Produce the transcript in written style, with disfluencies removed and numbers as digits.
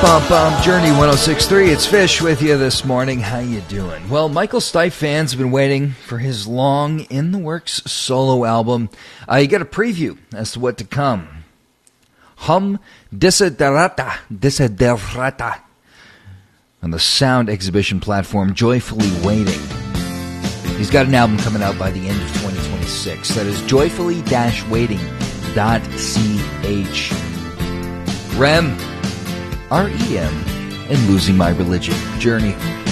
Journey 106.3. It's Fish with you this morning. How you doing? Well, Michael Stipe fans have been waiting for his long in-the-works solo album. You get a preview as to what to come. Hum Desiderata on the sound exhibition platform Joyfully Waiting. He's got an album coming out by the end of 2026. That is joyfully-waiting.ch. REM, R-E-M, and Losing My Religion. Journey.